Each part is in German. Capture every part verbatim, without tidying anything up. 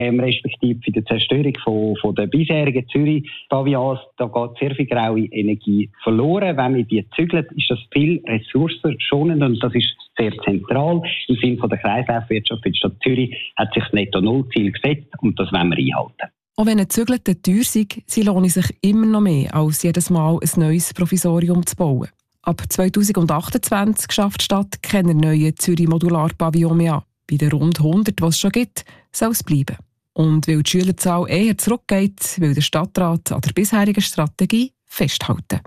ähm, respektive für die Zerstörung von, von der bisherigen Zürich-Pavillons. Da geht sehr viel graue Energie verloren. Wenn wir die zügeln, ist das viel ressourcenschonend und das ist sehr zentral. Im Sinne von der Kreislaufwirtschaft in der Stadt Zürich hat sich das Netto-Null-Ziel gesetzt und das wollen wir einhalten. Auch wenn ein Zügeln teuer sei, sie lohnen sich immer noch mehr, als jedes Mal ein neues Provisorium zu bauen. Ab zwanzig achtundzwanzig schafft die Stadt keine neuen Zürich-Modular-Pavillon mehr an. Bei den rund hundert, die es schon gibt, soll es bleiben. Und weil die Schülerzahl eher zurückgeht, will der Stadtrat an der bisherigen Strategie festhalten.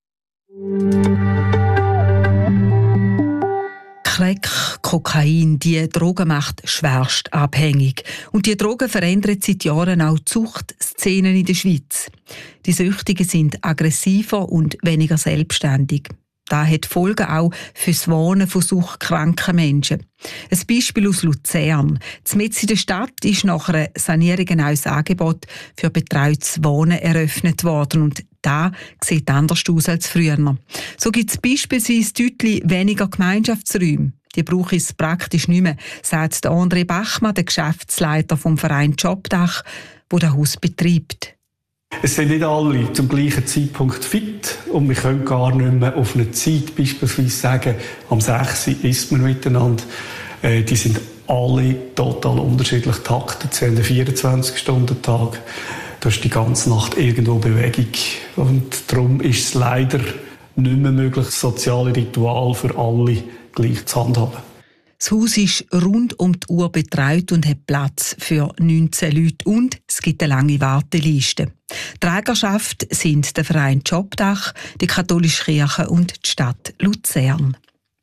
Crack, Kokain, die Droge macht schwerst abhängig. Und die Drogen verändern seit Jahren auch die Suchtszenen in der Schweiz. Die Süchtigen sind aggressiver und weniger selbstständig. Das hat Folgen auch für das Wohnen von suchtkranken Menschen. Ein Beispiel aus Luzern. Mitten in der Stadt ist nach einer Sanierung ein neues Angebot für betreutes Wohnen eröffnet worden. Und das sieht anders aus als früher. So gibt es beispielsweise deutlich weniger Gemeinschaftsräume. Die brauche es praktisch nicht mehr, sagt André Bachmann, der Geschäftsleiter vom Verein Jobdach, der das Haus betreibt. Es sind nicht alle zum gleichen Zeitpunkt fit und wir können gar nicht mehr auf eine Zeit beispielsweise sagen, am sechs Uhr isst man miteinander. Äh, die sind alle total unterschiedlich taktet. Sie haben einen vierundzwanzig-Stunden-Tag. Da ist die ganze Nacht irgendwo Bewegung. Und darum ist es leider nicht mehr möglich, das soziale Ritual für alle gleich zu handhaben. Das Haus ist rund um die Uhr betreut und hat Platz für neunzehn Leute und es gibt eine lange Warteliste. Trägerschaft sind der Verein Jobdach, die Katholische Kirche und die Stadt Luzern.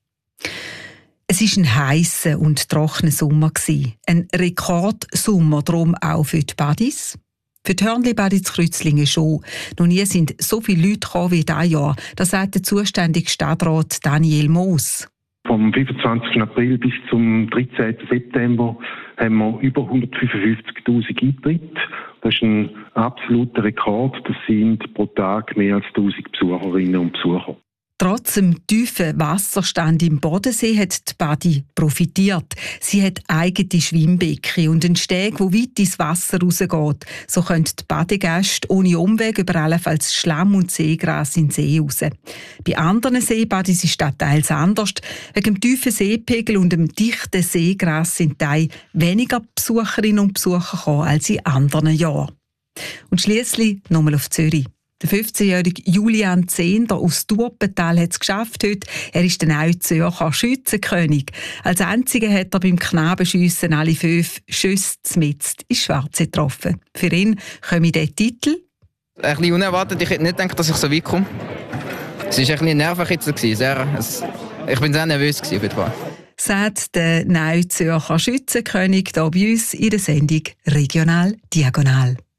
Es war ein heisser und trockener Sommer. Ein Rekordsommer, darum auch für die Badis. Für die Hörnli-Badi zu Kreuzlingen schon. Noch nie sind so viele Leute gekommen wie dieses Jahr. Das sagt der zuständige Stadtrat Daniel Moos. Vom fünfundzwanzigsten April bis zum dreizehnten September haben wir über hundertfünfundfünfzigtausend Eintritte. Das ist ein absoluter Rekord. Das sind pro Tag mehr als tausend Besucherinnen und Besucher. Trotz dem tiefen Wasserstand im Bodensee hat die Badi profitiert. Sie hat eigene Schwimmbecken und einen Steg, der weit ins Wasser rausgeht. So können die Badegäste ohne Umweg über allenfalls Schlamm und Seegras in den See raus. Bei anderen Seebadis ist das teils anders. Wegen dem tiefen Seepegel und dem dichten Seegras sind teils weniger Besucherinnen und Besucher gekommen als in anderen Jahren. Und schliesslich nochmal auf Zürich. Der fünfzehnjährige Julian Zehnder aus Durpental hat es geschafft heute. Er ist der neue Zürcher Schützenkönig. Als einziger hat er beim Knabenschiessen alle fünf Schüsse zmitzt ins Schwarze getroffen. Für ihn komme der Titel. Ein bisschen unerwartet. Ich hätte nicht gedacht, dass ich so weit komme. Es war ein bisschen Nervenkitzel. Sehr, es, ich bin sehr nervös auf jeden Fall. Sagt der neue Zürcher Schützenkönig hier bei uns in der Sendung Regional Diagonal.